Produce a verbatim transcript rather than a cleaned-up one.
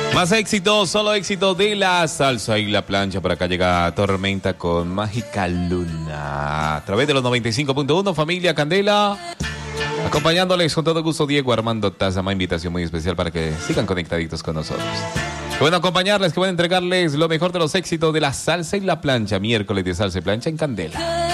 Más éxito, solo éxito de la salsa y la plancha. Por acá llega Tormenta con Mágica Luna. A través de los noventa y cinco punto uno, familia Candela. Acompañándoles con todo gusto Diego Armando Tazama. Invitación muy especial para que sigan conectaditos con nosotros. Qué bueno acompañarles, que bueno entregarles lo mejor de los éxitos de la salsa y la plancha. Miércoles de salsa y plancha en Candela.